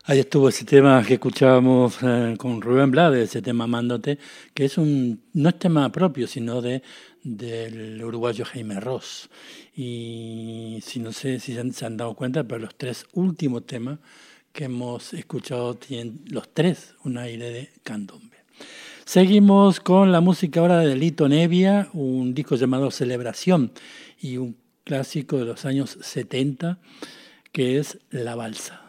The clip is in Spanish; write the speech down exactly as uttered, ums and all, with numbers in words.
Ahí estuvo ese tema que escuchábamos eh, con Rubén Blades, ese tema Amándote, que es un no es tema propio, sino de del uruguayo Jaime Ross. Y si no sé si se han, se han dado cuenta, pero los tres últimos temas que hemos escuchado tienen los tres un aire de candombe. Seguimos con la música ahora de Lito Nevia, un disco llamado Celebración y un clásico de los años setenta que es La Balsa.